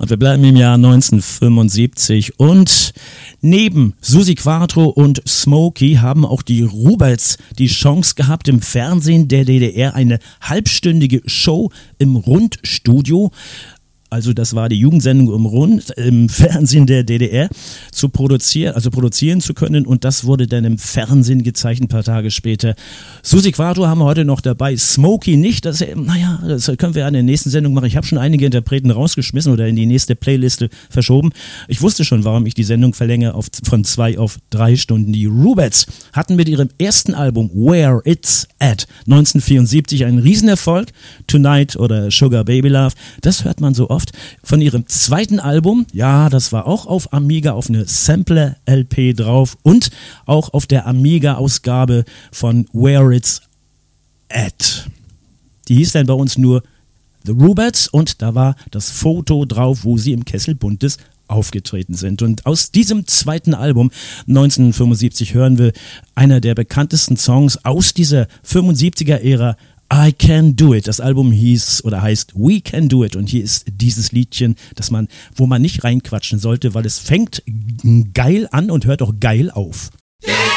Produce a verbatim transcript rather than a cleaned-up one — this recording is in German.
Wir bleiben im Jahr neunzehnhundertfünfundsiebzig und neben Susi Quatro und Smokey haben auch die Ruberts die Chance gehabt, im Fernsehen der D D R eine halbstündige Show im Rundstudio, also das war die Jugendsendung im Rund, im Fernsehen der D D R, zu produzieren, also produzieren zu können, und das wurde dann im Fernsehen gezeigt ein paar Tage später. Susi Quatro haben wir heute noch dabei, Smokey nicht, das, naja, das können wir in der nächsten Sendung machen. Ich habe schon einige Interpreten rausgeschmissen oder in die nächste Playliste verschoben. Ich wusste schon, warum ich die Sendung verlängere auf, von zwei auf drei Stunden. Die Ruberts hatten mit ihrem ersten Album Where It's At neunzehnhundertvierundsiebzig einen Riesenerfolg, Tonight oder Sugar Baby Love, das hört man so oft. Von ihrem zweiten Album, ja, das war auch auf Amiga, auf eine Sampler-L P drauf und auch auf der Amiga-Ausgabe von Where It's At. Die hieß dann bei uns nur The Ruberts und da war das Foto drauf, wo sie im Kessel Buntes aufgetreten sind. Und aus diesem zweiten Album neunzehnhundertfünfundsiebzig hören wir einer der bekanntesten Songs aus dieser fünfundsiebziger-Ära, I Can Do It. Das Album hieß oder heißt We Can Do It und hier ist dieses Liedchen, das man, wo man nicht reinquatschen sollte, weil es fängt geil an und hört auch geil auf.